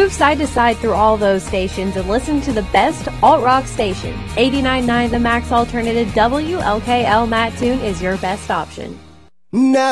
Move side to side through all those stations and listen to the best alt-rock station. 89.9 The Max Alternative WLKL Mattoon is your best option. Now